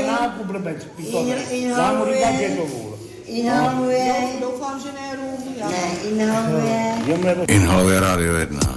panáku blbec, vám mu říkat, že to vůl. Inhaluje. Doufám, že ne rum. Ne, inhaluje. Inhaluje Rádio 1.